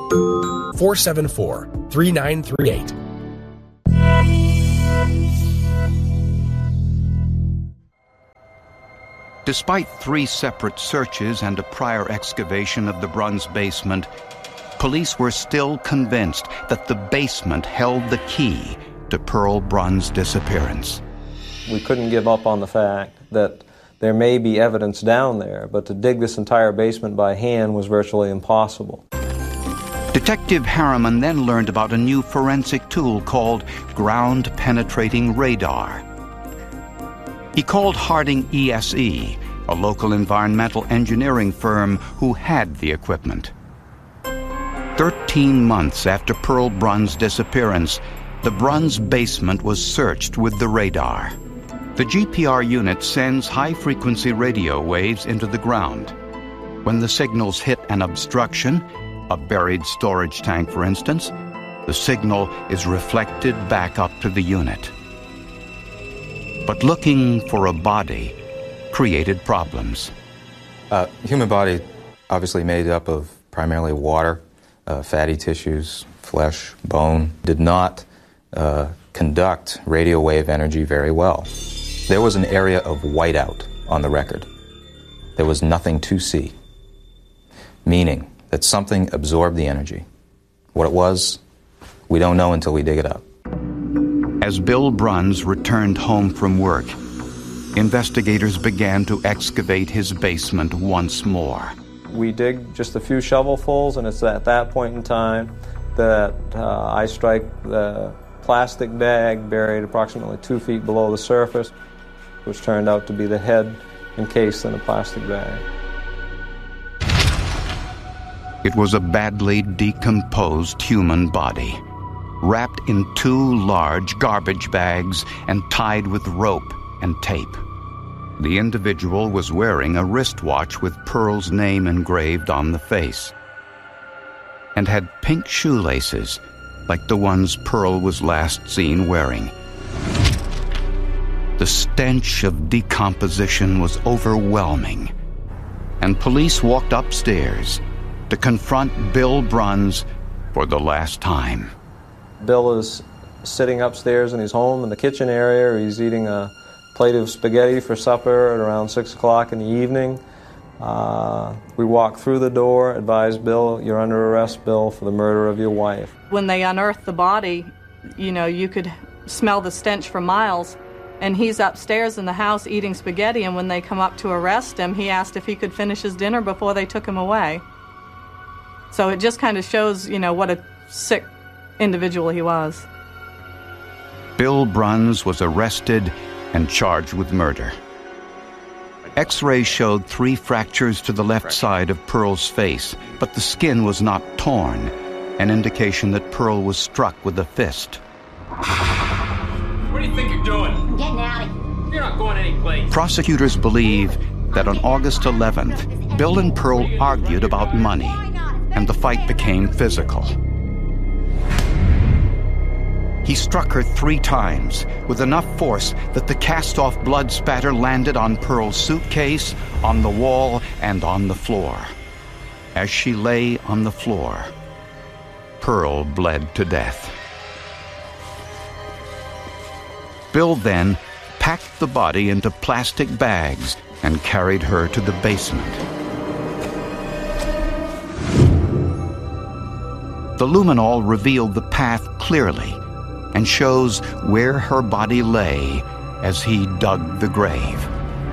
474-3938. Despite 3 separate searches and a prior excavation of the Bruns basement, police were still convinced that the basement held the key to Pearl Bruns' disappearance. We couldn't give up on the fact that there may be evidence down there, but to dig this entire basement by hand was virtually impossible. Detective Harriman then learned about a new forensic tool called ground-penetrating radar. He called Harding ESE, a local environmental engineering firm who had the equipment. 13 months after Pearl Bruns' disappearance, the Bruns basement was searched with the radar. The GPR unit sends high-frequency radio waves into the ground. When the signals hit an obstruction, a buried storage tank for instance, the signal is reflected back up to the unit. But looking for a body created problems. Human body obviously made up of primarily water, fatty tissues, flesh, bone, did not conduct radio wave energy very well. There was an area of whiteout on the record. There was nothing to see, meaning that something absorbed the energy. What it was, we don't know until we dig it up. As Bill Bruns returned home from work, investigators began to excavate his basement once more. We dig just a few shovelfuls, and it's at that point in time that I strike the plastic bag buried approximately 2 feet below the surface, which turned out to be the head encased in a plastic bag. It was a badly decomposed human body, wrapped in 2 large garbage bags and tied with rope and tape. The individual was wearing a wristwatch with Pearl's name engraved on the face, and had pink shoelaces like the ones Pearl was last seen wearing. The stench of decomposition was overwhelming, and police walked upstairs to confront Bill Bruns for the last time. Bill is sitting upstairs in his home in the kitchen area. He's eating a plate of spaghetti for supper at around 6 o'clock in the evening. We walk through the door, advise Bill, "You're under arrest, Bill, for the murder of your wife." When they unearthed the body, you could smell the stench for miles. And he's upstairs in the house eating spaghetti, and when they come up to arrest him, he asked if he could finish his dinner before they took him away. So it just kind of shows, what a sick individual he was. Bill Bruns was arrested and charged with murder. X-rays showed 3 fractures to the left side of Pearl's face, but the skin was not torn, an indication that Pearl was struck with a fist. What do you think you're doing? I'm getting out of here. You're not going anyplace. Prosecutors believe that on August 11th, Bill and Pearl argued about money, and the fight became physical. He struck her 3 times with enough force that the cast-off blood spatter landed on Pearl's suitcase, on the wall, and on the floor. As she lay on the floor, Pearl bled to death. Bill then packed the body into plastic bags and carried her to the basement. The luminol revealed the path clearly and shows where her body lay as he dug the grave.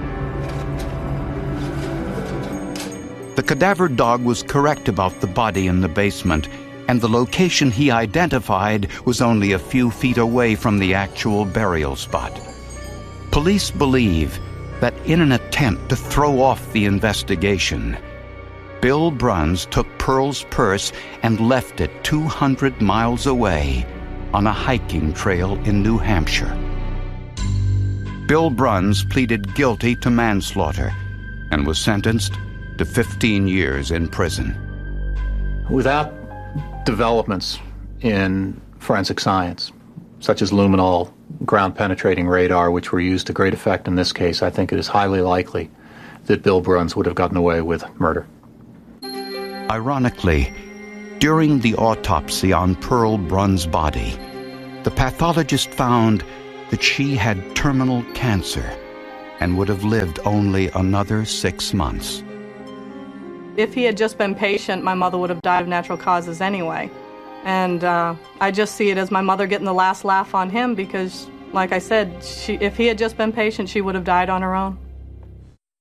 The cadaver dog was correct about the body in the basement, and the location he identified was only a few feet away from the actual burial spot. Police believe that in an attempt to throw off the investigation, Bill Bruns took Pearl's purse and left it 200 miles away on a hiking trail in New Hampshire. Bill Bruns pleaded guilty to manslaughter and was sentenced to 15 years in prison. Without developments in forensic science, such as luminol, ground-penetrating radar, which were used to great effect in this case, I think it is highly likely that Bill Bruns would have gotten away with murder. Ironically, During the autopsy on Pearl Brunn's body, the pathologist found that she had terminal cancer and would have lived only another 6 months. If he had just been patient, my mother would have died of natural causes anyway. And I just see it as my mother getting the last laugh on him because, like I said, if he had just been patient, she would have died on her own.